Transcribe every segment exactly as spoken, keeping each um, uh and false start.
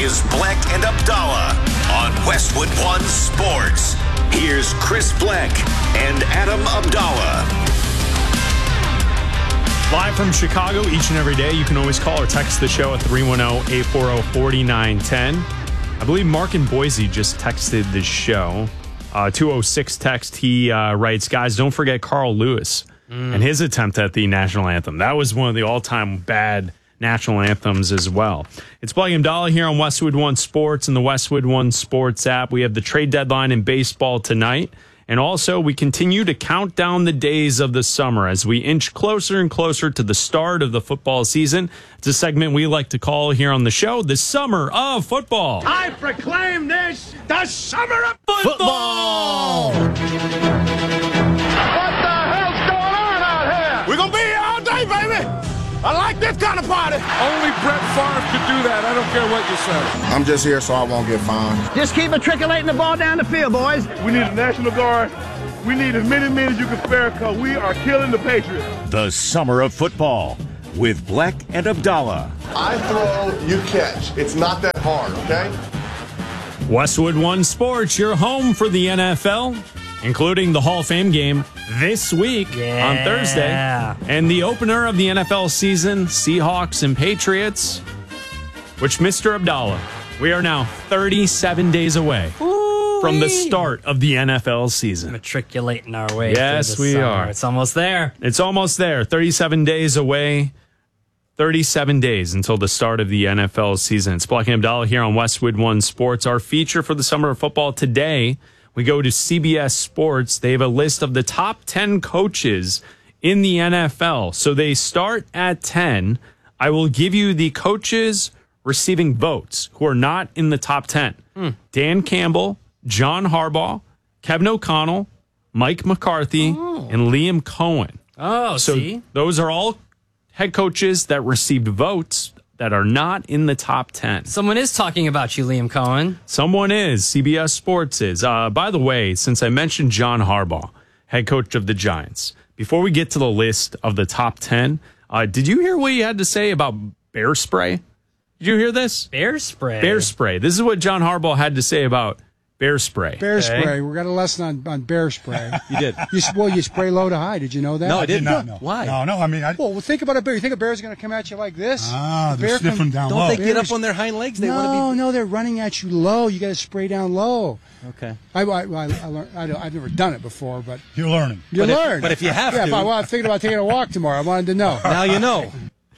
is Bleck and Abdallah on Westwood One Sports. Here's Chris Bleck and Adam Abdallah. Live from Chicago each and every day. You can always call or text the show at three one zero, eight four zero, four nine one zero. I believe Mark in Boise just texted the show. Uh, two oh six text, he uh, writes, guys, don't forget Carl Lewis mm. and his attempt at the national anthem. That was one of the all-time bad national anthems as well. It's Bleck and Abdallah here on Westwood One Sports and the Westwood One Sports app. We have the trade deadline in baseball tonight. And also, we continue to count down the days of the summer as we inch closer and closer to the start of the football season. It's a segment we like to call here on the show, the Summer of Football. I proclaim this the Summer of Football! Football! What the hell's going on out here? We're going to be here all day, baby! I like this kind of party. Only Brett Favre could do that. I don't care what you say. I'm just here so I won't get fined. Just keep matriculating the ball down the field, boys. We need a National Guard. We need as many men as you can spare because we are killing the Patriots. The Summer of Football with Bleck and Abdallah. I throw, you catch. It's not that hard, okay? Westwood One Sports, your home for the N F L, including the Hall of Fame game this week yeah. on Thursday. And the opener of the N F L season, Seahawks and Patriots, which, Mister Abdallah, we are now thirty-seven days away Ooh-wee. from the start of the N F L season. Matriculating our way. Yes, we summer. are. It's almost there. It's almost there. thirty-seven days away. thirty-seven days until the start of the N F L season. It's Bleck and Abdallah here on Westwood One Sports. Our feature for the Summer of Football today, we go to C B S Sports. They have a list of the top ten coaches in the N F L. So they start at ten. I will give you the coaches receiving votes who are not in the top ten. Hmm. Dan Campbell, John Harbaugh, Kevin O'Connell, Mike McCarthy, oh. and Liam Cohen. Oh, so see? Those are all head coaches that received votes that are not in the top ten. Someone is talking about you, Liam Cohen. Someone is. C B S Sports is. Uh, by the way, since I mentioned John Harbaugh, head coach of the Giants, before we get to the list of the top ten, uh, did you hear what he had to say about bear spray? Did you hear this? Bear spray? Bear spray. This is what John Harbaugh had to say about bear spray. Bear okay. spray. We got a lesson on, on bear spray. You did. You, well, you spray low to high. Did you know that? No, I did not know. Why? No, no. I mean, I, well, well, think about a bear. You think a bear's going to come at you like this? Ah, the they're bear sniffing come, down don't low. Don't they get up on their hind legs? They no, want to be... no, they're running at you low. You got to spray down low. Okay. I, I, I, I learned, I I've never done it before, but you're learning. You but learn. If, but if you have yeah, to, yeah. Well, I'm thinking about taking a walk tomorrow. I wanted to know. Now you know.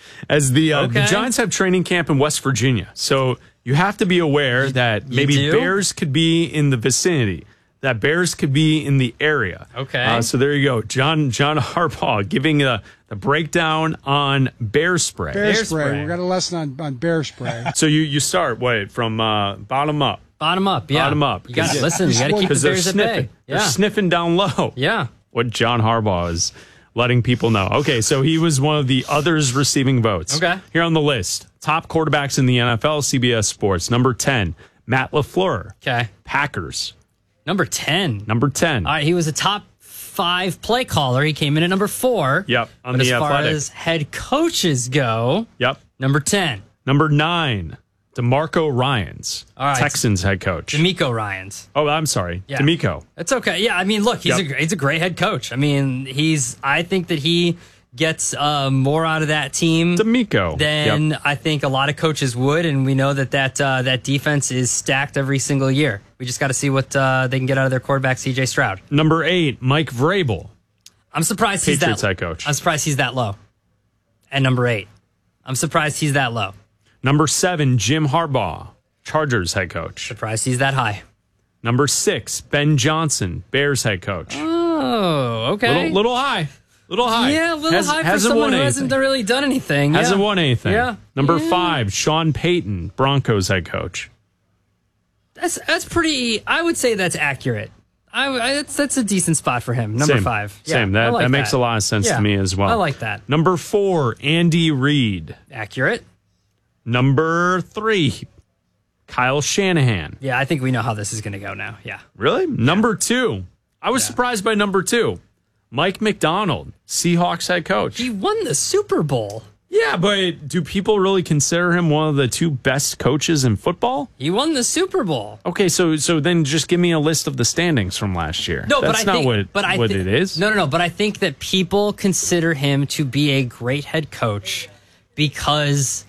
As the, uh, okay. the Giants have training camp in West Virginia, so you have to be aware you, that you maybe do? bears could be in the vicinity. That bears could be in the area. Okay. Uh, so there you go. John John Harbaugh giving the, the breakdown on bear spray. Bear, bear spray. spray. We got a lesson on, on bear spray. So you, you start, wait, from uh, bottom up. Bottom up, yeah. Bottom up. You got to listen. You got to keep the Because they're bears at sniffing. bay. They're Yeah. sniffing down low. Yeah. What John Harbaugh is letting people know. Okay, so he was one of the others receiving votes. Okay. Here on the list, top quarterbacks in the N F L, C B S Sports. Number ten, Matt LaFleur. Okay. Packers. Number ten. Number ten. All right, he was a top five play caller. He came in at number four. Yep, on but the as far Athletic. as head coaches go, Yep. number ten. Number nine, DeMarco Ryans. All right. Texans head coach. D'Amico Ryans. Oh, I'm sorry. Yeah. D'Amico. That's okay. Yeah, I mean, look, he's Yep. a he's a great head coach. I mean, he's. I think that he gets uh, more out of that team D'Amico. than Yep. I think a lot of coaches would, and we know that that uh, that defense is stacked every single year. We just got to see what uh, they can get out of their quarterback, C J Stroud. Number eight, Mike Vrabel. I'm surprised he's Patriots that. head coach. I'm surprised he's that low. And number eight, I'm surprised he's that low. Number seven, Jim Harbaugh. Chargers head coach. Surprised he's that high. Number six, Ben Johnson. Bears head coach. Oh, okay. Little, little high. Little high. Yeah, a little Has, high for hasn't someone won who anything. hasn't really done anything. Hasn't yeah. won anything. Yeah. Number Yeah. five, Sean Payton, Broncos head coach. That's that's pretty. I would say that's accurate. I, I that's that's a decent spot for him. Number Same. five. Yeah, Same. I That like that makes that. a lot of sense Yeah, to me as well. I like that. Number four, Andy Reid. Accurate. Number three, Kyle Shanahan. Yeah, I think we know how this is going to go now. Yeah. Really? Number two. I was Yeah. surprised by number two. Mike McDonald, Seahawks head coach. He won the Super Bowl. Yeah, but do people really consider him one of the two best coaches in football? He won the Super Bowl. Okay, so so then just give me a list of the standings from last year. No, That's but I not think, what, but I what thi- it is. No, no, no. But I think that people consider him to be a great head coach because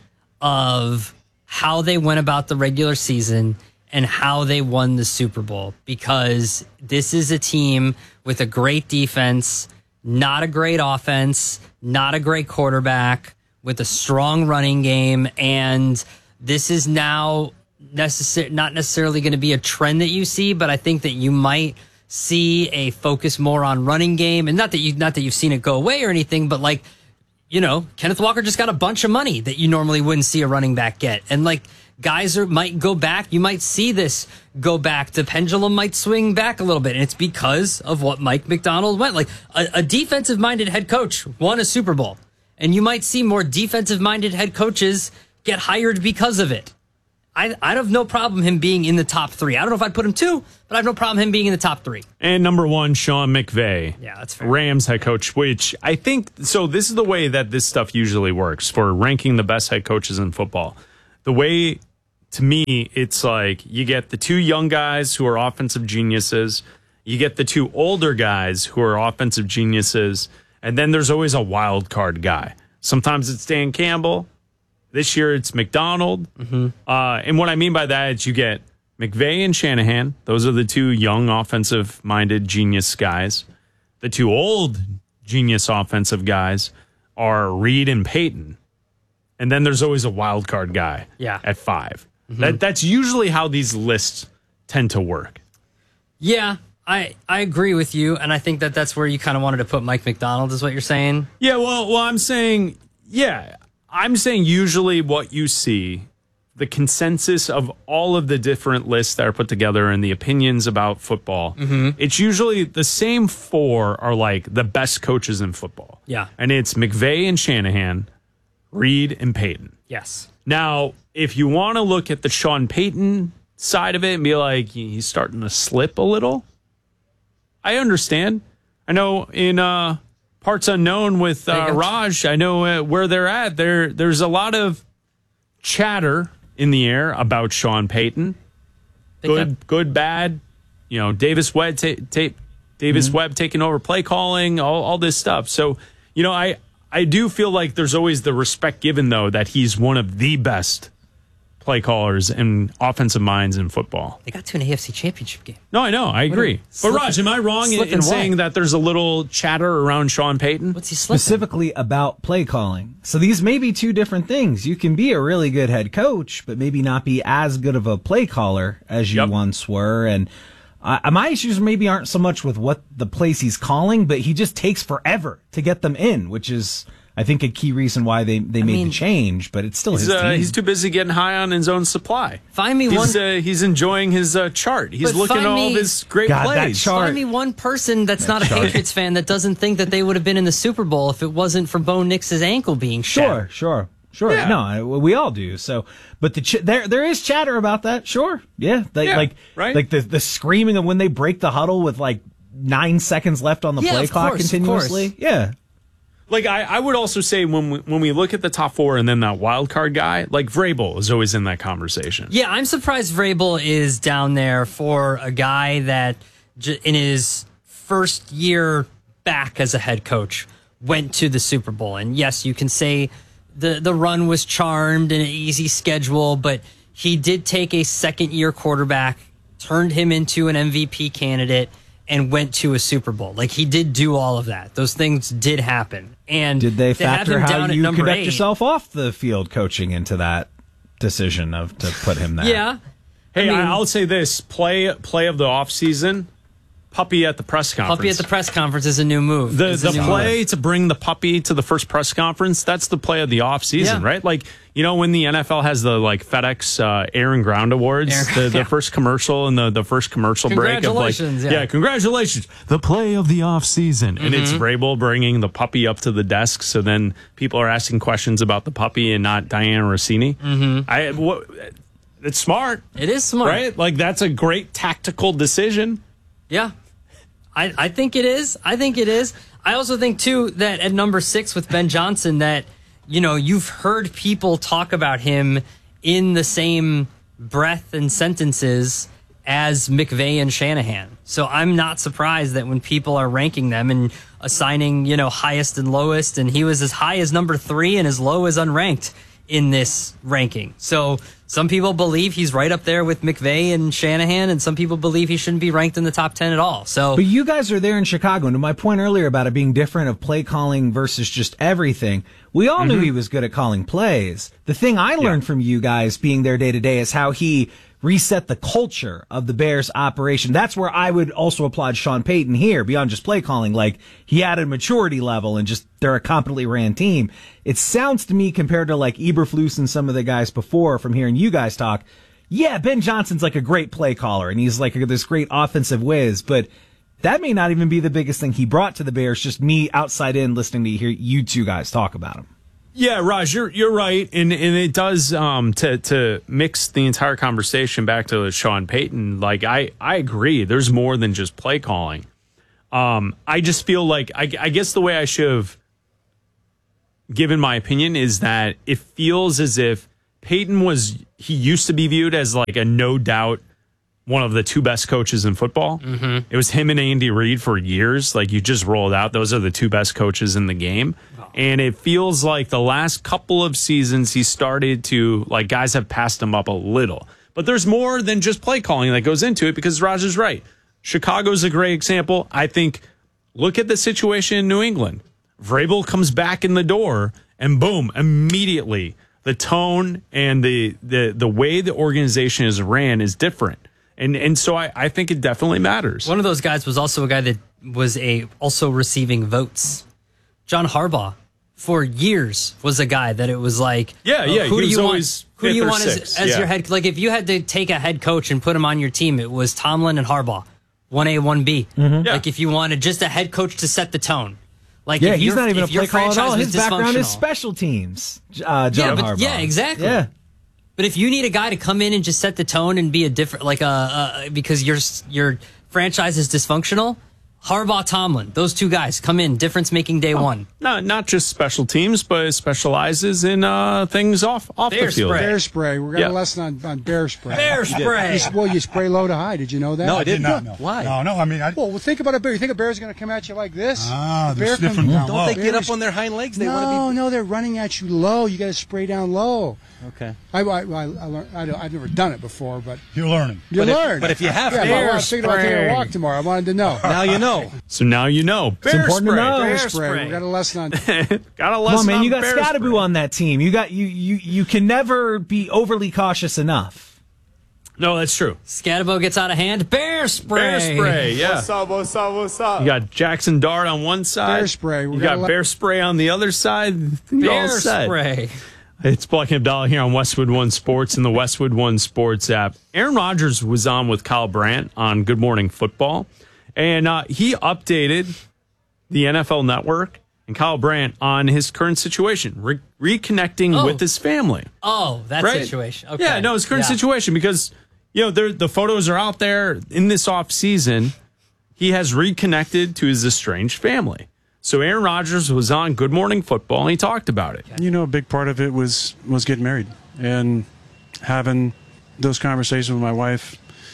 of how they went about the regular season and how they won the Super Bowl. Because this is a team with a great defense, not a great offense, not a great quarterback, with a strong running game, and this is now necessar- not necessarily going to be a trend that you see, but I think that you might see a focus more on running game, and not that you not that you've seen it go away or anything, but like, you know, Kenneth Walker just got a bunch of money that you normally wouldn't see a running back get, and like guys are might go back. You might see this go back. The pendulum might swing back a little bit, and it's because of what Mike Macdonald went. Like a, a defensive-minded head coach won a Super Bowl. And you might see more defensive-minded head coaches get hired because of it. I I have no problem him being in the top three. I don't know if I'd put him two, but I have no problem him being in the top three. And number one, Sean McVay. Yeah, that's fair. Rams head coach, which I think, so this is the way that this stuff usually works for ranking the best head coaches in football. The way, to me, it's like you get the two young guys who are offensive geniuses, you get the two older guys who are offensive geniuses, and then there's always a wild card guy. Sometimes it's Dan Campbell. This year it's McDonald. Mm-hmm. Uh, and what I mean by that is you get McVay and Shanahan. Those are the two young offensive-minded genius guys. The two old genius offensive guys are Reed and Peyton. And then there's always a wild card guy yeah. at five. Mm-hmm. That That's usually how these lists tend to work. Yeah. I, I agree with you, and I think that that's where you kind of wanted to put Mike Macdonald, is what you're saying? Yeah, well, well, I'm saying, yeah, I'm saying usually what you see, the consensus of all of the different lists that are put together and the opinions about football, mm-hmm. it's usually the same four are like the best coaches in football. Yeah. And it's McVay and Shanahan, Reed and Peyton. Yes. Now, if you want to look at the Sean Payton side of it and be like, he's starting to slip a little, I understand. I know in uh, Parts Unknown with uh, Raj, I know uh, where they're at. There, There's a lot of chatter in the air about Sean Payton. Good, good, bad. You know, Davis Webb, ta- ta- Davis mm-hmm. Webb taking over play calling, all, all this stuff. So, you know, I, I do feel like there's always the respect given, though, that he's one of the best play callers and offensive minds in football. They got to an A F C championship game. No, I know. I agree. But, Raj, am I wrong in, in saying that there's a little chatter around Sean Payton? What's he slipping? Specifically about play calling. So these may be two different things. You can be a really good head coach, but maybe not be as good of a play caller as you yep. once were. And uh, my issues maybe aren't so much with what the plays he's calling, but he just takes forever to get them in, which is, I think, a key reason why they, they made mean, the change, but it's still he's, his uh, team. He's too busy getting high on his own supply. Find me he's, one. Uh, he's enjoying his uh, chart. He's looking at all me, of his great God, plays. That chart, Find me one person that's that not chart. a Patriots fan that doesn't think that they would have been in the Super Bowl if it wasn't for Bo Nix's ankle being shattered. Sure, sure, sure. Yeah. No, we all do. So, but the ch- there there is chatter about that. Sure, yeah, like yeah, like, right? like the the screaming of when they break the huddle with like nine seconds left on the yeah, play clock course, continuously. Yeah. Like, I, I would also say when we, when we look at the top four and then that wild card guy, like Vrabel is always in that conversation. Yeah, I'm surprised Vrabel is down there for a guy that j- in his first year back as a head coach went to the Super Bowl. And yes, you can say the, the run was charmed and an easy schedule, but he did take a second year quarterback, turned him into an M V P candidate, and went to a Super Bowl. Like, he did do all of that. Those things did happen. And did they factor how you conduct eight, yourself off the field coaching into that decision of to put him there? Yeah. Hey, I mean, I'll say this. Play play of the offseason, puppy at the press conference. Puppy at the press conference is a new move. The the new play move. to bring the puppy to the first press conference, that's the play of the offseason, yeah. right? Like, you know, when the N F L has the, like, FedEx uh, Air and Ground Awards, Air, the, the yeah. first commercial and the, the first commercial break of, like, yeah. yeah, congratulations, the play of the offseason. Mm-hmm. And it's Vrabel bringing the puppy up to the desk, so then people are asking questions about the puppy and not Diana Rossini. Mm-hmm. I what, It's smart. It is smart. Right? Like, that's a great tactical decision. Yeah. I, I think it is. I think it is. I also think, too, that at number six with Ben Johnson, that you know, you've heard people talk about him in the same breath and sentences as McVay and Shanahan. So I'm not surprised that when people are ranking them and assigning, you know, highest and lowest, and he was as high as number three and as low as unranked in this ranking. So some people believe he's right up there with McVay and Shanahan, and some people believe he shouldn't be ranked in the top ten at all. So, but you guys are there in Chicago, and to my point earlier about it being different of play calling versus just everything, we all mm-hmm. knew he was good at calling plays. The thing I learned yeah. from you guys being there day to day is how he reset the culture of the Bears operation. That's where I would also applaud Sean Payton here, beyond just play calling. Like, he added maturity level and just, they're a competently ran team. It sounds to me, compared to like Eberflus and some of the guys before, from hearing you guys talk, yeah, Ben Johnson's like a great play caller and he's like this great offensive whiz, but that may not even be the biggest thing he brought to the Bears, just me outside in listening to hear you two guys talk about him. Yeah, Raj, you're you're right, and and it does um to to mix the entire conversation back to Sean Payton. Like I I agree, there's more than just play calling. Um, I just feel like I I guess the way I should have given my opinion is that it feels as if Payton was he used to be viewed as like a no doubt one of the two best coaches in football. Mm-hmm. It was him and Andy Reid for years. Like, you just rolled out. Those are the two best coaches in the game. Oh. And it feels like the last couple of seasons he started to, like, guys have passed him up a little. But there's more than just play calling that goes into it, because Raj is right. Chicago's a great example. I think, look at the situation in New England. Vrabel comes back in the door, and boom, immediately the tone and the the the way the organization is ran is different. And and so I, I think it definitely matters. One of those guys was also a guy that was a also receiving votes. John Harbaugh, for years, was a guy that it was like, yeah, yeah, who he do was you always want? Who do you want sixth, as, as yeah. your head? Like, if you had to take a head coach and put him on your team, it was Tomlin and Harbaugh, one A, one B. Mm-hmm. Yeah. Like, if you wanted just a head coach to set the tone. Like, yeah, if he's not even a play call at all. His background is dysfunctional. special teams. Uh, John yeah, but, Harbaugh. Yeah, exactly. Yeah. But if you need a guy to come in and just set the tone and be a different, like a, uh, because your your franchise is dysfunctional, Harbaugh, Tomlin, those two guys come in, difference making day oh, one. Not not just special teams, but specializes in uh, things off off bear the field. Spray. Bear spray. We got yeah. a lesson on, on bear spray. Bear spray. You, well, you spray low to high. Did you know that? No, I did not know. Why? No, no. I mean, I. Well, well, think about a bear. You think a bear's going to come at you like this? Ah, the they're bear sniffing comes, down Don't low. they They get get up on their hind legs? They no, want to be. no, they're running at you low. You got to spray down low. Okay. I, I, I, I learned, I I've never done it before, but you're learning. You but learn. If, but if you have yeah, to, well, I was thinking about taking a walk tomorrow. I wanted to know. Now you know. So now you know. It's Bear important spray. to know. Bear Bear spray. spray. We got a lesson on. got a lesson. Come on, man! On You got bear Scatterboo spray. on that team. You got you you you can never be overly cautious enough. No, that's true. Scatterbo gets out of hand. Bear spray. Bear spray. Yeah. What's up, what's up, what's up? You got Jackson Dart on one side. Bear spray. We You got got a bear spray on the other side. You're all Bear set. spray. It's Black and Abdallah here on Westwood One Sports and the Westwood One Sports app. Aaron Rodgers was on with Kyle Brandt on Good Morning Football, and uh, he updated the N F L Network and Kyle Brandt on his current situation, re- reconnecting Oh. with his family. Oh, that Right? situation. Okay. Yeah, no, his current Yeah. situation, because, you know, there- the photos are out there in this offseason. He has reconnected to his estranged family. So Aaron Rodgers was on Good Morning Football, and he talked about it. You know, a big part of it was was getting married and having those conversations with my wife.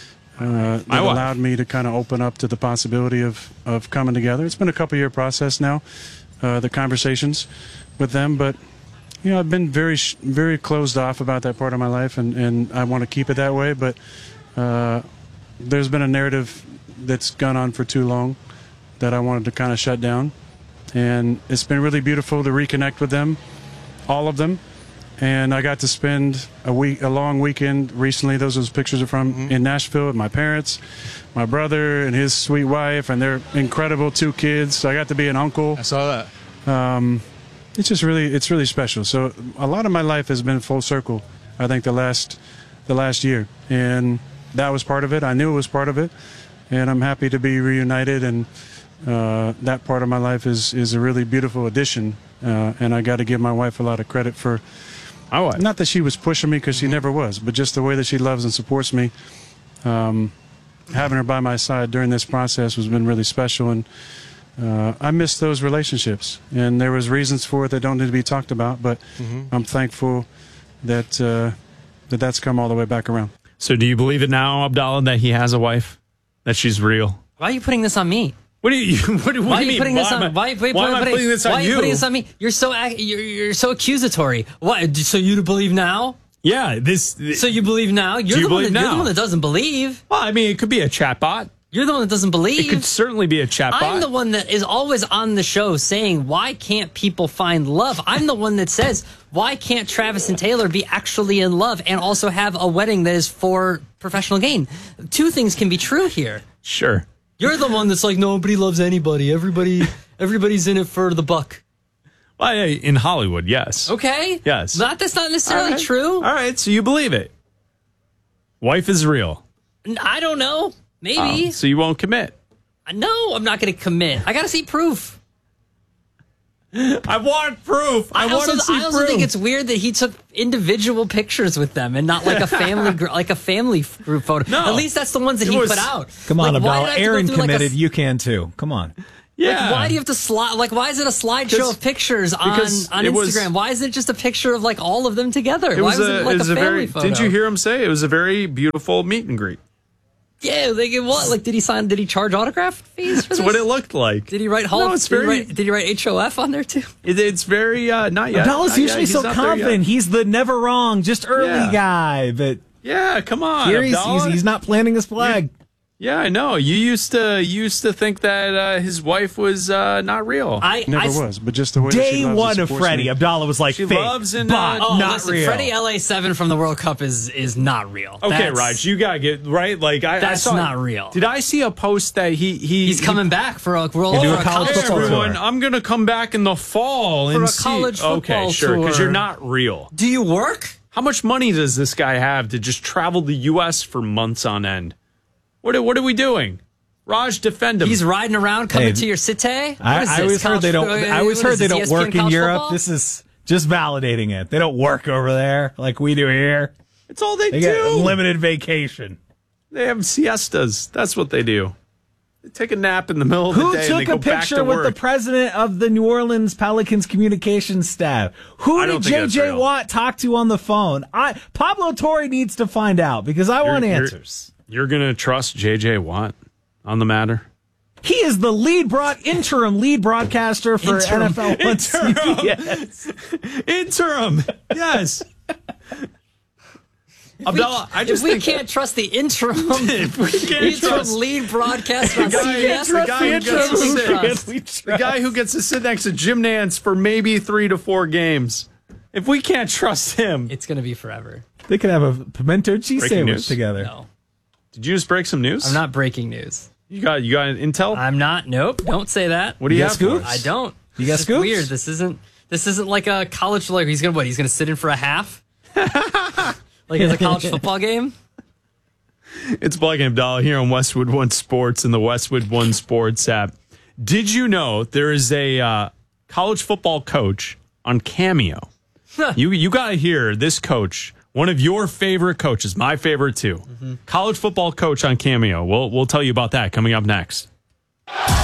Uh, that My wife. allowed me to kind of open up to the possibility of, of coming together. It's been a couple year process now, uh, the conversations with them, but you know, I've been very sh- very closed off about that part of my life, and, and I want to keep it that way. But uh, there's been a narrative that's gone on for too long that I wanted to kind of shut down. And it's been really beautiful to reconnect with them, all of them. And I got to spend a week, a long weekend recently. Those those pictures are from mm-hmm. in Nashville with my parents, my brother and his sweet wife, and their incredible two kids. So I got to be an uncle. I saw that. Um, it's just really, it's really special. So a lot of my life has been full circle. I think the last, the last year, and that was part of it. I knew it was part of it, and I'm happy to be reunited. And Uh, that part of my life is is a really beautiful addition, uh, and I got to give my wife a lot of credit for. Oh, not that she was pushing me, because she never was, but just the way that she loves and supports me. Um, having her by my side during this process has been really special, and uh, I miss those relationships, and there was reasons for it that don't need to be talked about. But mm-hmm. I'm thankful that uh, that that's come all the way back around. So, do you believe it now, Abdallah, that he has a wife, that she's real? Why are you putting this on me? What do you? What, what why do you are you mean? putting why this on? am I, Why, why, why why am I putting, putting this on why you? Are you putting this on me? You're so you're, you're so accusatory. What? So you to believe now? Yeah, this. this so you believe now? You're do you the one believe that, now? You're the one that doesn't believe. Well, I mean, it could be a chatbot. You're the one that doesn't believe. It could certainly be a chatbot. I'm the one that is always on the show saying, why can't people find love? I'm the one that says, why can't Travis and Taylor be actually in love and also have a wedding that is for professional gain? Two things can be true here. Sure. You're the one that's like, nobody loves anybody. Everybody, everybody's in it for the buck. Well, in Hollywood, yes. Okay. Yes. Not, that's not necessarily All right. true. All right, so you believe it. Wife is real. I don't know. Maybe. Oh, so you won't commit. No, I'm not going to commit. I got to see proof. I want proof. I, I want also, to see I also proof. think it's weird that he took individual pictures with them and not like a family gr- like a family group photo. No. At least that's the ones that It he was- put out. Come on, like, why Abdallah. did I have to go Aaron through, like, a committed. s- You can too. Come on. Yeah. Like, why do you have to slide? Like, why is it a slideshow of pictures on, because on it Instagram? was- why isn't it just a picture of like all of them together? It why was, was a, it like it was a a family very. photo? Didn't you hear him say it was a very beautiful meet and greet? Yeah, like it what? Like, did he sign? Did he charge autograph fees for That's this? what it looked like. Did he write Hall? No, of- it's did, very- he write, did he write H O F on there too? It, it's very uh, not yet. Abdallah's Not yet. usually He's so not there yet. confident. He's the never wrong, just early Yeah. guy. But Yeah, come on. here he's, Abdallah. he's, he's not planting his flag. Yeah, I know. You used to you used to think that uh, his wife was uh, not real. I Never I, was, but just the way that she Day loves one and of supports Freddie, me. Abdallah was like, She fake, loves and, but uh, Oh, not listen, real. Freddie L A seven from the World Cup is is not real. Okay, That's- Raj, you gotta get right. Like I, That's I saw, not real. Did I see a post that he he He's coming back for a world do for a a college college Hey, football tour. everyone, tour. I'm gonna come back in the fall For and a see- college football Okay, sure, because tour. you're not real. Do you work? How much money does this guy have to just travel the U S for months on end? What are, what are we doing? Raj, defend him. He's riding around coming Hey, to your city. I, What is I this, always heard college- they don't. uh, I always what heard is they this, don't E S P N work in college Europe. football? This is just validating it. They don't work over there like we do here. It's all they, They do. get limited vacation. They have siestas. That's what they do. They take a nap in the middle of the Who day and they took go a back picture to with work. the president of the New Orleans Pelicans communications staff? Who I did don't think J that's J real. Watt talk to on the phone? I Pablo Torre needs to find out because I You're- want you're- answers. You're gonna trust J J Watt on the matter? He is the lead broad interim lead broadcaster for Interim. N F L on C B S. Interim. Yes. Abdallah, I just if we think can't trust the interim, if we can't interim trust lead broadcaster on the guy, C B S, the guy who we gets can't to sit, trust. the guy who gets to sit next to Jim Nance for maybe three to four games. If we can't trust him, It's going to be forever. They could have a pimento cheese Breaking sandwich news? together. No, did you just break some news? I'm not breaking news. You got you got intel? I'm not. Nope. Don't say that. What do you, You have got for scoops? us? I don't. You got It's just scoops? weird. This isn't. This isn't like a college. Like he's gonna what? He's gonna sit in for a half. Like it's a college football game. It's Blake and Abdallah here on Westwood One Sports and the Westwood One Sports app. Did you know there is a uh, college football coach on Cameo? you you got to hear this coach, one of your favorite coaches, my favorite too. Mm-hmm. College football coach on Cameo. We'll we'll tell you about that coming up next.